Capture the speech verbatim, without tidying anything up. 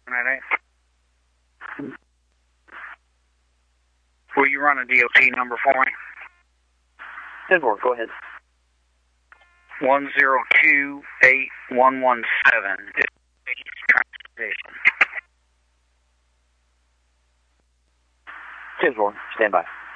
Will you run a D O T number for me? ten four, go ahead. one zero two eight one one seven. Transportation. ten four, stand by.